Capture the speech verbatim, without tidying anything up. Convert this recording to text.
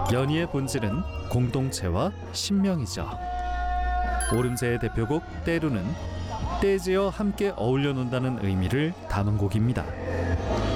연희의 본질은 공동체와 신명이죠. 오름세의 대표곡 때로는 떼지어 함께 어울려 논다는 의미를 담은 곡입니다.